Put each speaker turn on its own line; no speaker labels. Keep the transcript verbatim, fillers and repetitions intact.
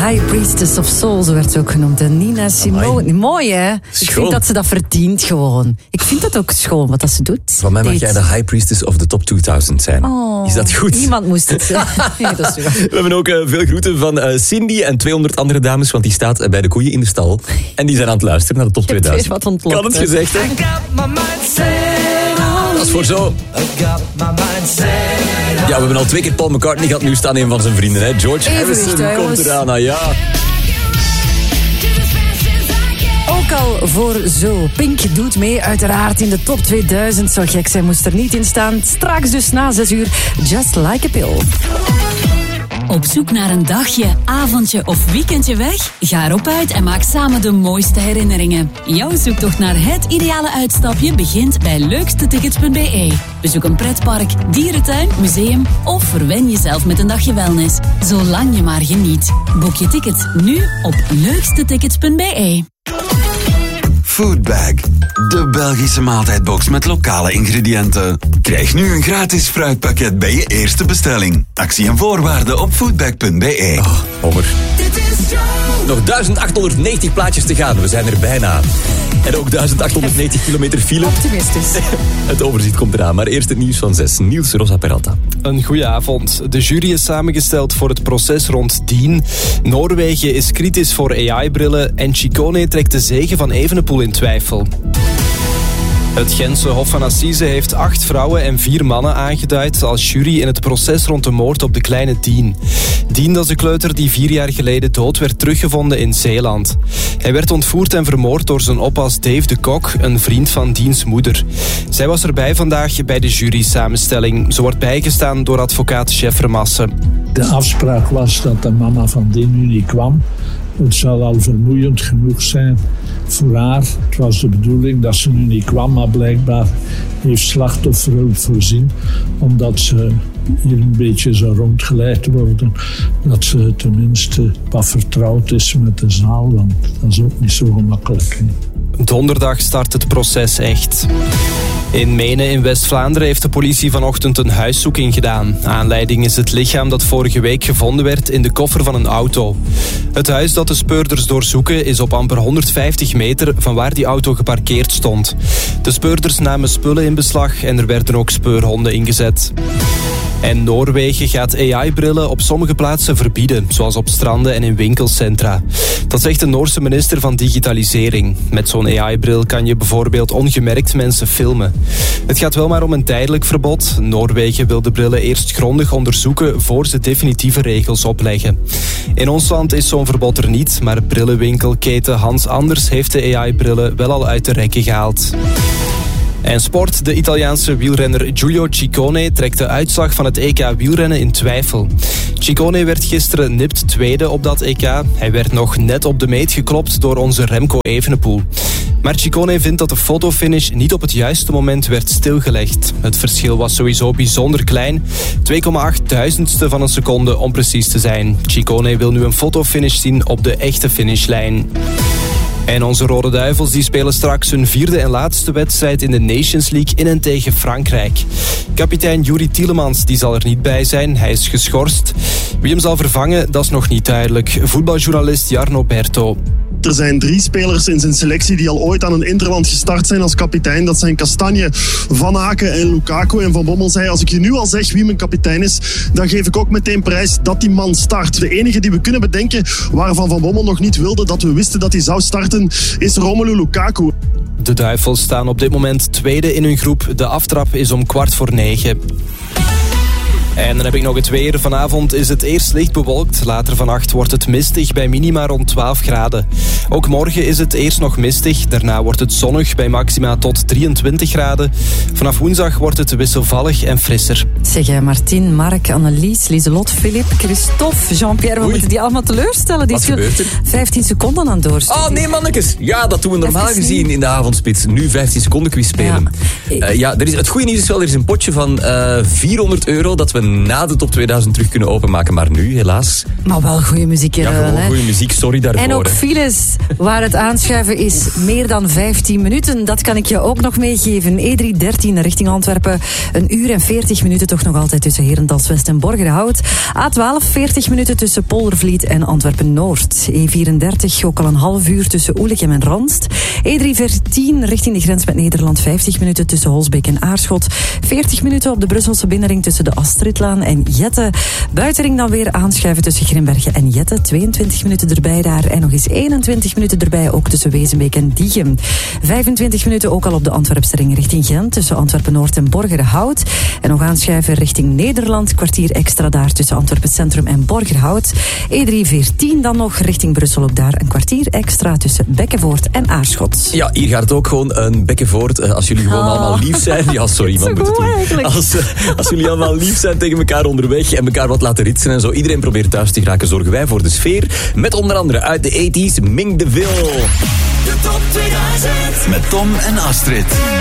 High Priestess of Soul, zo werd ze ook genoemd. En Nina Simone. Mooi, hè?
Schoon.
Ik vind dat ze dat verdient gewoon. Ik vind dat ook schoon, wat dat ze doet.
Van mij mag jij de High Priestess of the Top tweeduizend zijn.
Oh,
is dat goed?
Iemand moest het zijn. Nee, dat is
We hebben ook uh, veel groeten van uh, Cindy en tweehonderd andere dames, want die staat uh, bij de koeien in de stal. En die zijn aan het luisteren naar de Top tweeduizend.
Wat ontlokt,
kan het gezegd, hè? Dat is voor zo. Ja, we hebben al twee keer Paul McCartney gehad, nu staan een van zijn vrienden, hè? George
Evenwicht,
Harrison
hè,
komt
jongens.
eraan, nou ja.
Ook al voor zo. Pink doet mee, uiteraard in de Top tweeduizend. Zo gek, zij moest er niet in staan. Straks dus na zes uur, Just Like a Pill.
Op zoek naar een dagje, avondje of weekendje weg? Ga erop uit en maak samen de mooiste herinneringen. Jouw zoektocht naar het ideale uitstapje begint bij leukstetickets punt b e. Bezoek een pretpark, dierentuin, museum of verwen jezelf met een dagje wellness. Zolang je maar geniet. Boek je tickets nu op leukstetickets punt b e.
Foodbag, de Belgische maaltijdbox met lokale ingrediënten. Krijg nu een gratis fruitpakket bij je eerste bestelling. Actie en voorwaarden op foodbag punt b e.
Oh, over. Nog duizend achthonderdnegentig plaatjes te gaan, we zijn er bijna. En ook duizend achthonderdnegentig kilometer file.
Optimistisch.
Het overzicht komt eraan, maar eerst het nieuws van zes. Niels Rosa Peralta.
Een goeie avond. De jury is samengesteld voor het proces rond Dien. Noorwegen is kritisch voor A I-brillen en Chicone trekt de zege van Evenepoel in twijfel. Het Gentse Hof van Assise heeft acht vrouwen en vier mannen aangeduid als jury in het proces rond de moord op de kleine Dien. Dien, dat is de kleuter die vier jaar geleden dood werd teruggevonden in Zeeland. Hij werd ontvoerd en vermoord door zijn oppas Dave de Kok, een vriend van Diens moeder. Zij was erbij vandaag bij de jury-samenstelling. Ze wordt bijgestaan door advocaat Jeff Remasse.
De afspraak was dat de mama van Dien nu niet kwam. Het zou al vermoeiend genoeg zijn voor haar. Het was de bedoeling dat ze nu niet kwam, maar blijkbaar heeft slachtofferhulp voorzien, omdat ze hier een beetje zou rondgeleid worden, dat ze tenminste wat vertrouwd is met de zaal, want dat is ook niet zo gemakkelijk. Hè.
Donderdag start het proces echt. In Menen in West-Vlaanderen heeft de politie vanochtend een huiszoeking gedaan. Aanleiding is het lichaam dat vorige week gevonden werd in de koffer van een auto. Het huis dat de speurders doorzoeken is op amper honderdvijftig meter van waar die auto geparkeerd stond. De speurders namen spullen in beslag en er werden ook speurhonden ingezet. En Noorwegen gaat A I-brillen op sommige plaatsen verbieden, zoals op stranden en in winkelcentra. Dat zegt de Noorse minister van Digitalisering. Met zo'n A I-bril kan je bijvoorbeeld ongemerkt mensen filmen. Het gaat wel maar om een tijdelijk verbod. Noorwegen wil de brillen eerst grondig onderzoeken voor ze definitieve regels opleggen. In ons land is zo'n verbod er niet, maar brillenwinkelketen Hans Anders heeft de A I-brillen wel al uit de rekken gehaald. En sport, de Italiaanse wielrenner Giulio Ciccone trekt de uitslag van het E K wielrennen in twijfel. Ciccone werd gisteren nipt tweede op dat E K. Hij werd nog net op de meet geklopt door onze Remco Evenepoel. Maar Ciccone vindt dat de fotofinish niet op het juiste moment werd stilgelegd. Het verschil was sowieso bijzonder klein, twee komma acht duizendste van een seconde om precies te zijn. Ciccone wil nu een fotofinish zien op de echte finishlijn. En onze Rode Duivels die spelen straks hun vierde en laatste wedstrijd in de Nations League in en tegen Frankrijk. Kapitein Yuri Tielemans die zal er niet bij zijn, hij is geschorst. Wie hem zal vervangen, dat is nog niet duidelijk. Voetbaljournalist Jarno Berto.
Er zijn drie spelers in zijn selectie die al ooit aan een interland gestart zijn als kapitein. Dat zijn Kastanje, Van Aken en Lukaku. En Van Bommel zei, als ik je nu al zeg wie mijn kapitein is, dan geef ik ook meteen prijs dat die man start. De enige die we kunnen bedenken waarvan Van Bommel nog niet wilde dat we wisten dat hij zou starten, is Romelu Lukaku.
De Duivels staan op dit moment tweede in hun groep. De aftrap is om kwart voor negen. En dan heb ik nog het weer. Vanavond is het eerst licht bewolkt. Later vannacht wordt het mistig bij minima rond twaalf graden. Ook morgen is het eerst nog mistig. Daarna wordt het zonnig bij maxima tot drieëntwintig graden. Vanaf woensdag wordt het wisselvallig en frisser.
Zeg jij Martin, Mark, Annelies, Lieselot, Filip, Christophe, Jean-Pierre, we
Oei.
moeten die allemaal teleurstellen. Die
Wat
is
gebeurt er?
vijftien seconden aan het doorsturen.
Oh nee, mannetjes. Ja, dat doen we normaal
Even
gezien in de avondspits. Nu vijftien seconden quiz spelen.
Ja.
Ja. Uh, ja, er is, het goede nieuws is wel, er is een potje van uh, vierhonderd euro dat we hebben na de top tweeduizend terug kunnen openmaken, maar nu helaas.
Maar wel goede muziek.
Ja, gewoon goede muziek, sorry daarvoor.
En ook
hè.
files waar het aanschuiven is meer dan vijftien minuten. Dat kan ik je ook nog meegeven. E drie dertien richting Antwerpen. Een uur en veertig minuten toch nog altijd tussen Herentals-West en Borgerhout. A twaalf, veertig minuten tussen Poldervliet en Antwerpen-Noord. E vierendertig, ook al een half uur tussen Oelichem en Ranst. E driehonderdveertien richting de grens met Nederland. vijftig minuten tussen Holsbeek en Aarschot. veertig minuten op de Brusselse binnenring tussen de Astridlaan en Jette. Buitenring dan weer aanschuiven tussen Grimbergen en Jette. tweeëntwintig minuten erbij daar. En nog eens eenentwintig minuten erbij ook tussen Wezenbeek en Diegem. vijfentwintig minuten ook al op de Antwerpse ring richting Gent. Tussen Antwerpen-Noord en Borgerhout. En nog aanschuiven richting Nederland. Kwartier extra daar tussen Antwerpen Centrum en Borgerhout. E driehonderdveertien dan nog richting Brussel. Ook daar een kwartier extra tussen Bekkenvoort en Aarschot.
Ja, hier gaat het ook gewoon een Bekkenvoort. Uh, als jullie gewoon
Oh.
allemaal lief zijn. Ja, sorry, wat moet het doen? Als, uh, als jullie allemaal lief zijn tegen elkaar onderweg en elkaar wat laten ritsen en zo. Iedereen probeert thuis te geraken, zorgen wij voor de sfeer. Met onder andere uit de tachtiger Ming de Ville.
De top tweeduizend. Met Tom en Astrid.